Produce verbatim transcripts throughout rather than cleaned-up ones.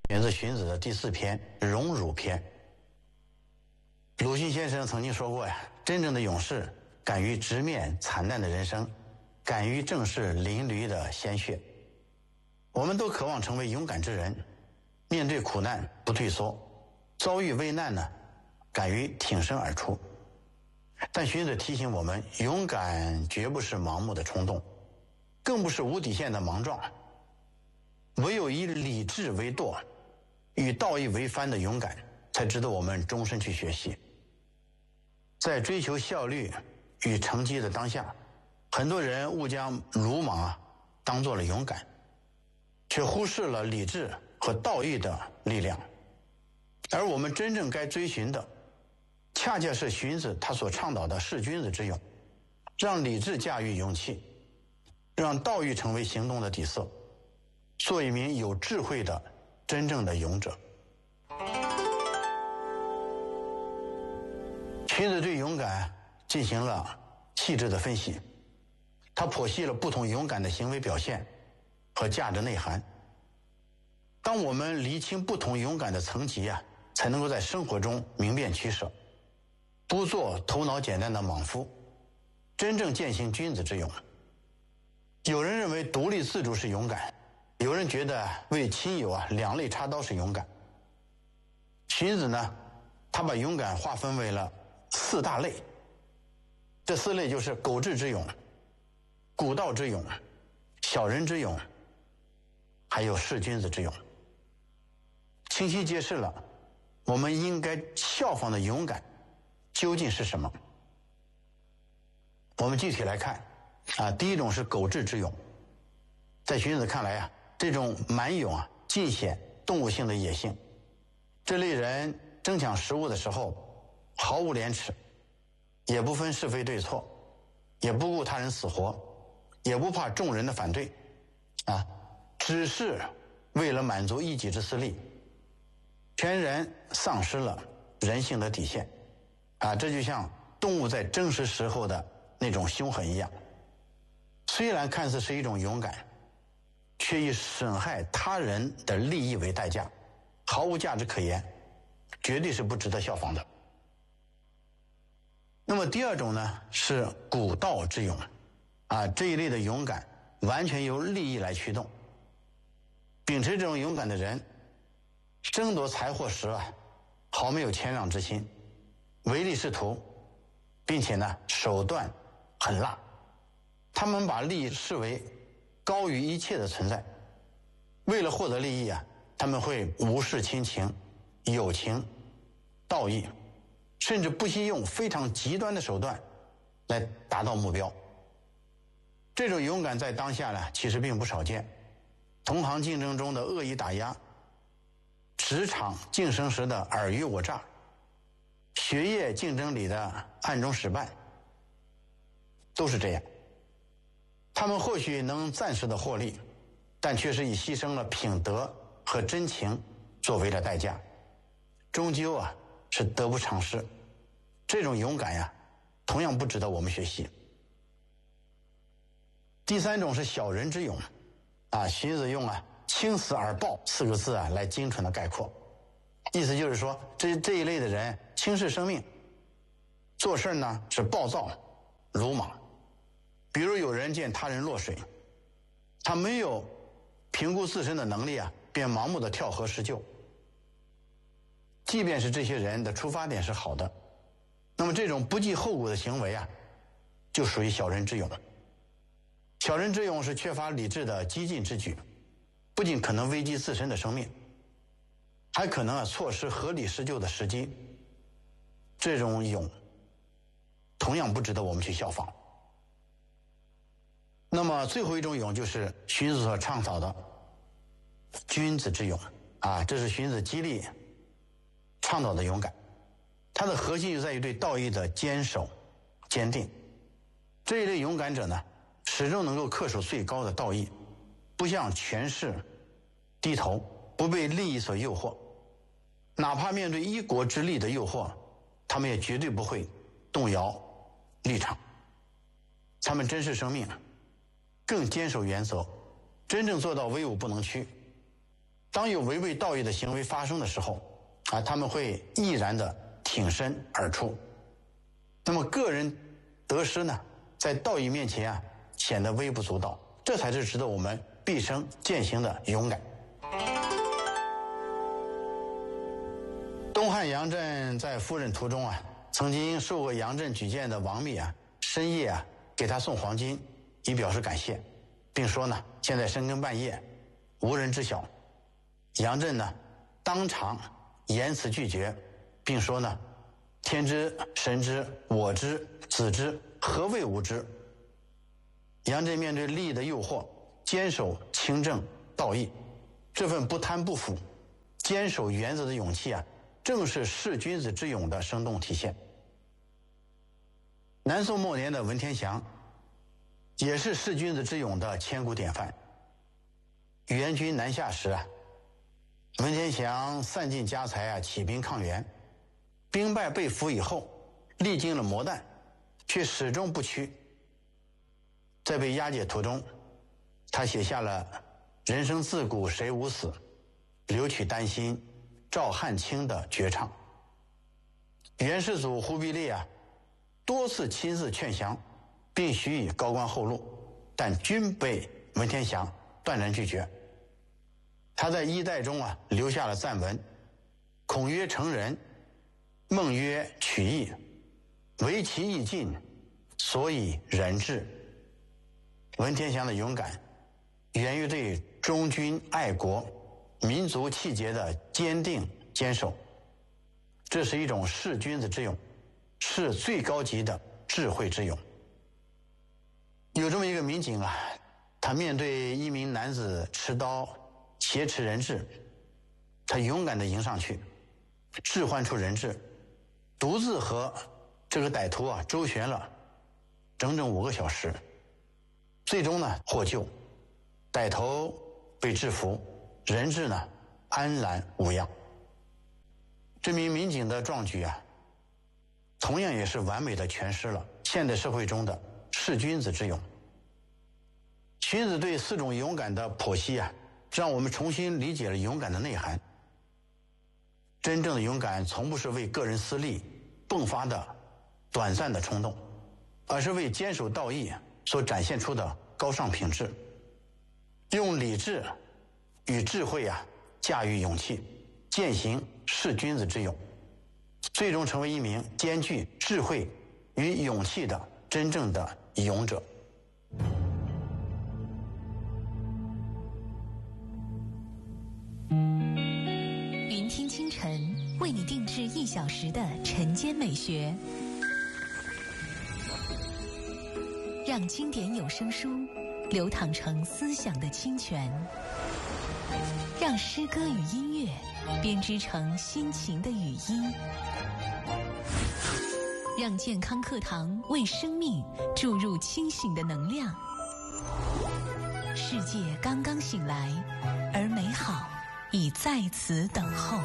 源自荀子的第四篇《荣辱篇》。鲁迅先生曾经说过呀，真正的勇士敢于直面惨淡的人生，敢于正视淋漓的鲜血。我们都渴望成为勇敢之人，面对苦难不退缩，遭遇危难呢，敢于挺身而出。但荀子提醒我们，勇敢绝不是盲目的冲动，更不是无底线的莽撞，唯有以理智为舵，与道义为帆的勇敢，才值得我们终身去学习。在追求效率与成绩的当下，很多人误将鲁莽啊当做了勇敢，却忽视了理智和道义的力量。而我们真正该追寻的，恰恰是荀子他所倡导的弑君子之勇，让理智驾驭勇气，让道义成为行动的底色，做一名有智慧的真正的勇者。荀子对勇敢进行了细致的分析，他剖析了不同勇敢的行为表现和价值内涵。当我们厘清不同勇敢的层级啊，才能够在生活中明辨取舍，不做头脑简单的莽夫，真正践行君子之勇。有人认为独立自主是勇敢，有人觉得为亲友啊两肋插刀是勇敢。荀子呢，他把勇敢划分为了四大类，这四类就是狗彘之勇、古道之勇、小人之勇，还有弑君子之勇。清晰揭示了我们应该效仿的勇敢究竟是什么。我们具体来看啊，第一种是狗彘之勇。在荀子看来啊，这种蛮勇啊，尽显动物性的野性。这类人争抢食物的时候毫无廉耻，也不分是非对错，也不顾他人死活，也不怕众人的反对啊，只是为了满足一己之私利，全然丧失了人性的底线啊，这就像动物在争食时候的那种凶狠一样。虽然看似是一种勇敢，却以损害他人的利益为代价，毫无价值可言，绝对是不值得效仿的。那么第二种呢，是古道之勇啊，这一类的勇敢完全由利益来驱动。秉持这种勇敢的人，争夺财货时啊，毫没有谦让之心，唯利是图，并且呢手段很辣。他们把利益视为高于一切的存在，为了获得利益啊，他们会无视亲情、友情、道义，甚至不惜用非常极端的手段来达到目标。这种勇敢在当下呢，其实并不少见。同行竞争中的恶意打压，职场晋升时的尔虞我诈，学业竞争里的暗中使绊，都是这样。他们或许能暂时的获利，但却是以牺牲了品德和真情作为了代价，终究啊是得不偿失。这种勇敢呀，同样不值得我们学习。第三种是小人之勇啊，荀子用啊轻死而暴四个字啊来精准的概括，意思就是说，这这一类的人轻视生命，做事呢是暴躁鲁莽。比如有人见他人落水，他没有评估自身的能力啊，便盲目的跳河施救。即便是这些人的出发点是好的，那么这种不计后果的行为啊，就属于小人之勇。小人之勇是缺乏理智的激进之举，不仅可能危及自身的生命，还可能啊错失合理施救的时机。这种勇同样不值得我们去效仿。那么最后一种勇就是荀子所倡导的君子之勇啊，这是荀子激励倡导的勇敢，它的核心就在于对道义的坚守坚定。这一类勇敢者呢，始终能够恪守最高的道义，不向权势低头，不被利益所诱惑，哪怕面对一国之利的诱惑，他们也绝对不会动摇立场。他们珍视生命，更坚守原则，真正做到威武不能屈。 当有违背道义的行为发生的时候，啊，他们会毅然的挺身而出。那么个人得失呢，在道义面前啊，显得微不足道，这才是值得我们毕生践行的勇敢。东汉杨震在赴任途中啊，曾经受过杨震举荐的王密啊，深夜啊给他送黄金，以表示感谢，并说呢，现在深更半夜，无人知晓。杨震呢，当场严词拒绝，并说呢，天知神知我知子知，何谓无知？杨震面对利益的诱惑，坚守清正道义，这份不贪不腐、坚守原则的勇气啊，正是士君子之勇的生动体现。南宋末年的文天祥，也是士君子之勇的千古典范。元军南下时啊，文天祥散尽家财啊，起兵抗元，兵败被俘以后，历经了磨难，却始终不屈。在被押解途中，他写下了“人生自古谁无死，留取丹心照汗青”的绝唱。元世祖忽必烈啊，多次亲自劝降，并许以高官厚禄，但均被文天祥断然拒绝。他在衣带中啊留下了赞文：“孔曰成人，孟曰取义，唯其义尽，所以人治。”文天祥的勇敢，源于对忠君爱国、民族气节的坚定坚守。这是一种士君子之勇，是最高级的智慧之勇。有这么一个民警啊，他面对一名男子持刀挟持人质，他勇敢地迎上去，置换出人质，独自和这个歹徒啊周旋了整整五个小时，最终呢获救，歹头被制服，人质呢安然无恙。这名民警的壮举啊，同样也是完美的诠释了现代社会中的士君子之勇。荀子对四种勇敢的剖析啊，让我们重新理解了勇敢的内涵。真正的勇敢从不是为个人私利迸发的短暂的冲动，而是为坚守道义所展现出的高尚品质。用理智与智慧啊驾驭勇气，践行士君子之勇，最终成为一名兼具智慧与勇气的真正的勇者。 云听清晨为你定制一小时的晨间美学，让经典有声书流淌成思想的清泉，让诗歌与音乐编织成心情的语音，让健康课堂为生命注入清醒的能量。世界刚刚醒来，而美好已在此等候。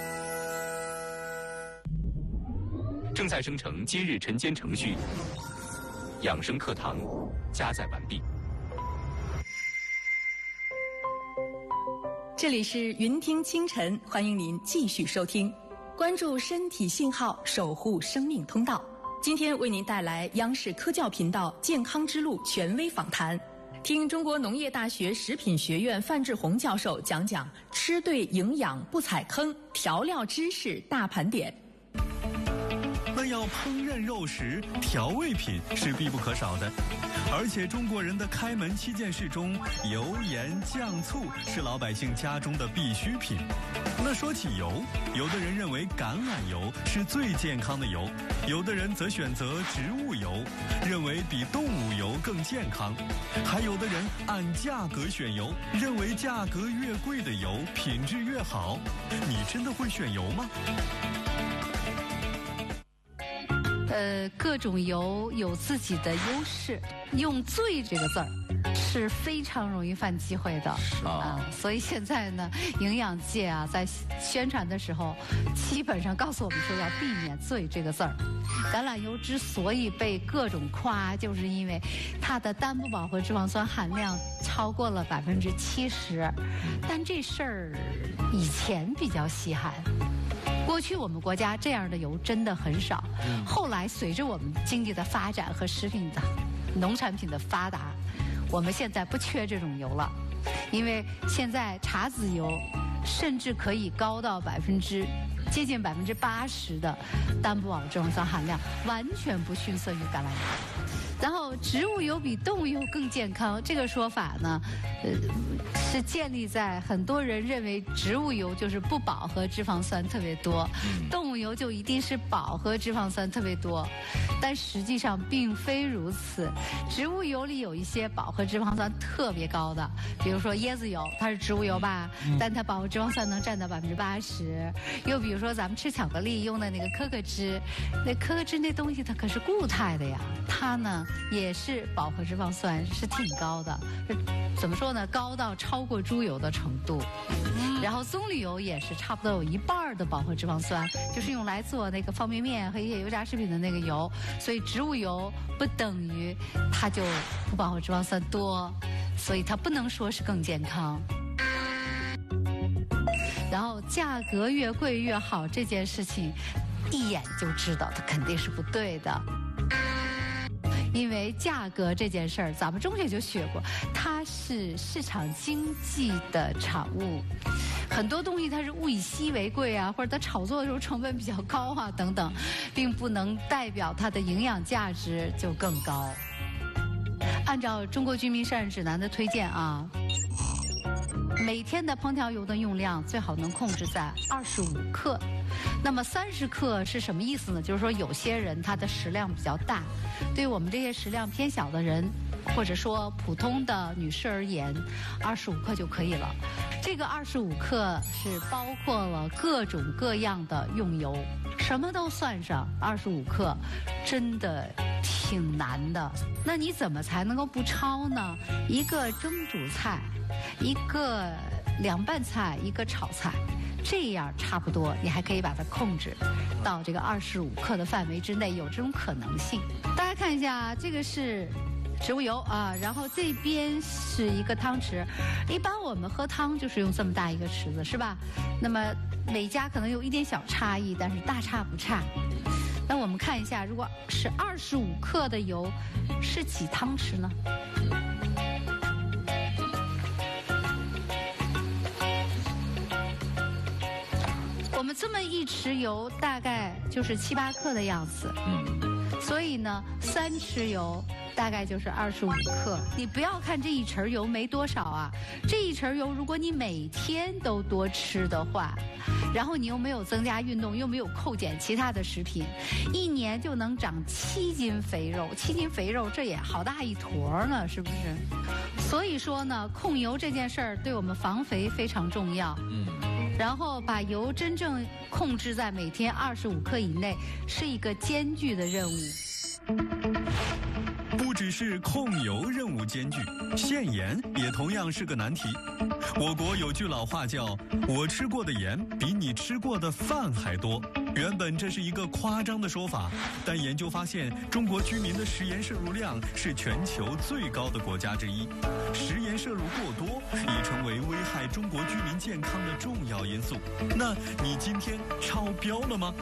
正在生成今日晨间程序，养生课堂加载完毕。 这里是云听清晨，欢迎您继续收听，关注身体信号，守护生命通道。今天为您带来央视科教频道健康之路权威访谈，听中国农业大学食品学院范志红教授讲讲吃对营养不踩坑，调料知识大盘点。 那要烹饪肉食，调味品是必不可少的。而且中国人的开门七件事中，油盐酱醋是老百姓家中的必需品。那说起油，有的人认为橄榄油是最健康的油，有的人则选择植物油，认为比动物油更健康，还有的人按价格选油，认为价格越贵的油品质越好。你真的会选油吗？ 呃，各种油有自己的优势。用“最”这个字儿， 是非常容易犯忌讳的啊，所以现在呢，营养界啊在宣传的时候，基本上告诉我们说要避免“醉”这个字儿。橄榄油之所以被各种夸，就是因为它的单不饱和脂肪酸含量超过了百分之七十，但这事儿以前比较稀罕。过去我们国家这样的油真的很少，后来随着我们经济的发展和食品的农产品的发达，我们现在不缺这种油了，因为现在茶籽油甚至可以高到百分之接近百分之八十的单不饱和脂肪酸含量，完全不逊色于橄榄油。然后，植物油比动物油更健康，这个说法呢，呃，是建立在很多人认为植物油就是不饱和脂肪酸特别多，动物油就一定是饱和脂肪酸特别多，但实际上并非如此。植物油里有一些饱和脂肪酸特别高的，比如说椰子油，它是植物油吧，但它饱和脂肪酸能占到百分之八十。又比如说咱们吃巧克力用的那个可可脂，那可可脂那东西它可是固态的呀，它呢也是饱和脂肪酸是挺高的，怎么说呢？高到超过猪油的程度。然后棕榈油也是差不多有一半的饱和脂肪酸，就是用来做那个方便面和一些油炸食品的那个油。所以植物油不等于它就不饱和脂肪酸多，所以它不能说是更健康。然后价格越贵越好这件事情，一眼就知道它肯定是不对的。因为价格这件事儿，咱们中学就学过，它是市场经济的产物，很多东西它是物以稀为贵啊，或者它炒作的时候成本比较高啊等等，并不能代表它的营养价值就更高。按照中国居民膳食指南的推荐啊，每天的烹调油的用量最好能控制在二十五克。那么三十克是什么意思呢？就是说有些人他的食量比较大，对于我们这些食量偏小的人，或者说普通的女士而言，二十五克就可以了。这个二十五克是包括了各种各样的用油，什么都算上，二十五克真的挺难的。那你怎么才能够不超呢？一个蒸煮菜，一个凉拌菜，一个炒菜，这样差不多，你还可以把它控制到这个二十五克的范围之内，有这种可能性。大家看一下，这个是植物油啊，然后这边是一个汤匙。一般我们喝汤就是用这么大一个匙子，是吧？那么每家可能有一点小差异，但是大差不差。那我们看一下，如果是二十五克的油，是几汤匙呢？我们这么一匙油大概就是七八克的样子，嗯，所以呢，三匙油大概就是二十五克。你不要看这一匙油没多少啊，这一匙油如果你每天都多吃的话，然后你又没有增加运动，又没有扣减其他的食品，一年就能长七斤肥肉。七斤肥肉这也好大一坨呢，是不是？所以说呢，控油这件事儿对我们防肥非常重要。嗯。然后把油真正控制在每天二十五克以内，是一个艰巨的任务。 不只是控油任务艰巨，限盐也同样是个难题。我国有句老话叫“我吃过的盐比你吃过的饭还多”。原本这是一个夸张的说法，但研究发现，中国居民的食盐摄入量是全球最高的国家之一。食盐摄入过多已成为危害中国居民健康的重要因素。那你今天超标了吗？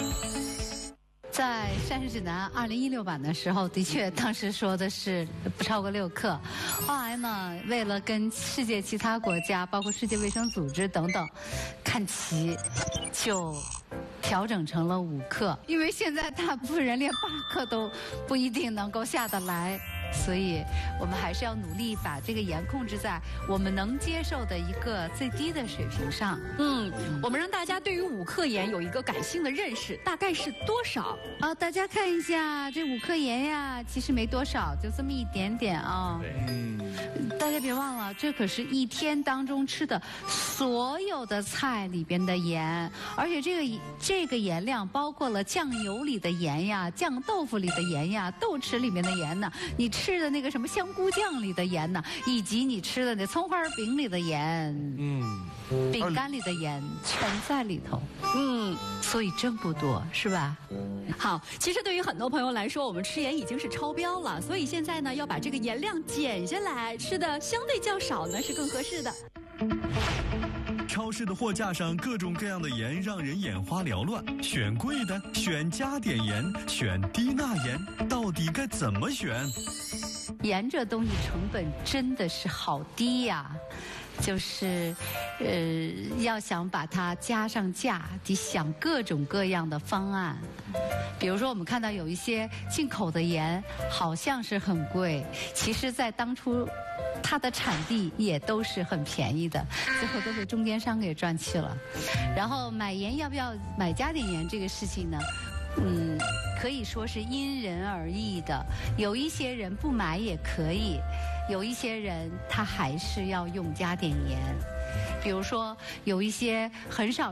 在膳食指南二零一六版的时候，的确当时说的是不超过六克。后来呢，为了跟世界其他国家，包括世界卫生组织等等看齐，就调整成了五克。因为现在大部分人连八克都不一定能够下得来。所以我们还是要努力把这个盐控制在我们能接受的一个最低的水平上。 嗯，我们让大家对于五克盐有一个感性的认识，大概是多少？ 啊，大家看一下这五克盐呀，其实没多少，就这么一点点啊。嗯，大家别忘了，这可是一天当中吃的所有的菜里边的盐，而且这个这个盐量包括了酱油里的盐呀、酱豆腐里的盐呀、豆豉里面的盐呢。你吃的那个什么香菇酱里的盐呢，以及你吃的那葱花饼里的盐，嗯，饼干里的盐全在里头，嗯，所以真不多，是吧？ 好，其实对于很多朋友来说，我们吃盐已经是超标了，所以现在呢，要把这个盐量减下来，吃的相对较少呢，是更合适的。 超市的货架上各种各样的盐让人眼花缭乱，选贵的，选加碘盐，选低钠盐，到底该怎么选？ 盐这东西成本真的是好低呀，就是呃，要想把它加上价，得想各种各样的方案。比如说，我们看到有一些进口的盐好像是很贵，其实在当初它的产地也都是很便宜的，最后都被中间商给赚去了。然后买盐要不要买加碘盐这个事情呢，嗯，可以说是因人而异的。有一些人不买也可以，有一些人他还是要用加碘盐。比如说，有一些很少